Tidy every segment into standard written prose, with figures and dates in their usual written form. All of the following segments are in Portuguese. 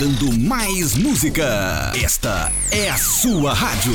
tocando mais música. Esta é a sua rádio.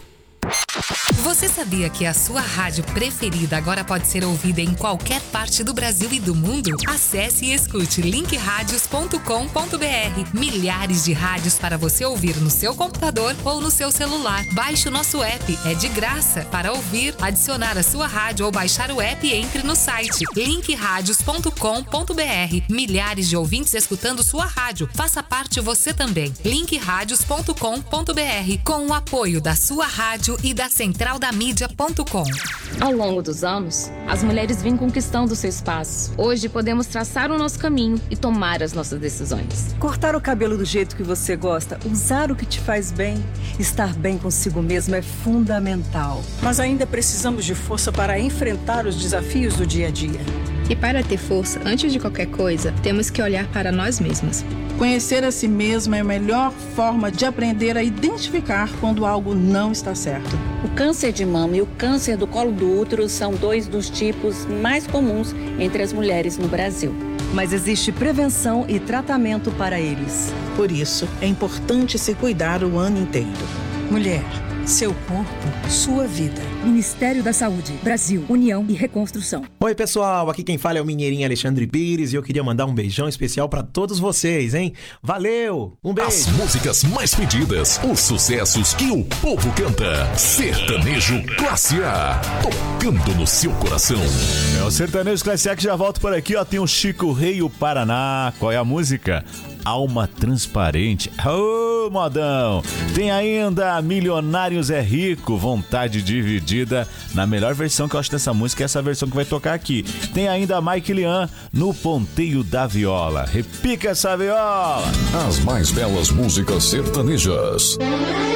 Você sabia que a sua rádio preferida agora pode ser ouvida em qualquer parte do Brasil e do mundo? Acesse e escute linkradios.com.br. Milhares de rádios para você ouvir no seu computador ou no seu celular. Baixe o nosso app, é de graça. Para ouvir, adicionar a sua rádio ou baixar o app, entre no site linkradios.com.br. Milhares de ouvintes escutando sua rádio. Faça parte você também. linkradios.com.br, com o apoio da sua rádio e da centraldamídia.com. Ao longo dos anos, as mulheres vêm conquistando seu espaço. Hoje podemos traçar o nosso caminho e tomar as nossas decisões. Cortar o cabelo do jeito que você gosta, usar o que te faz bem, estar bem consigo mesmo é fundamental. Mas ainda precisamos de força para enfrentar os desafios do dia a dia. E para ter força, antes de qualquer coisa, temos que olhar para nós mesmas. Conhecer a si mesma é a melhor forma de aprender a identificar quando algo não está certo. O câncer de mama e o câncer do colo do útero são dois dos tipos mais comuns entre as mulheres no Brasil. Mas existe prevenção e tratamento para eles. Por isso, é importante se cuidar o ano inteiro. Mulher, seu corpo, sua vida. Ministério da Saúde, Brasil, União e Reconstrução. Oi pessoal, aqui quem fala é o Mineirinho Alexandre Pires e eu queria mandar um beijão especial pra todos vocês, hein? Valeu, um beijo! As músicas mais pedidas, os sucessos que o povo canta. Sertanejo Classe A, tocando no seu coração. É o Sertanejo Classe A que já volta por aqui, ó. Tem o Chico Rei e o Paraná. Qual é a música? Alma Transparente. Ô, modão! Tem ainda Milionários é Rico, Vontade Dividida, na melhor versão que eu acho dessa música, é essa versão que vai tocar aqui. Tem ainda Mike Lian no Ponteio da Viola. Repica essa viola! As mais belas músicas sertanejas.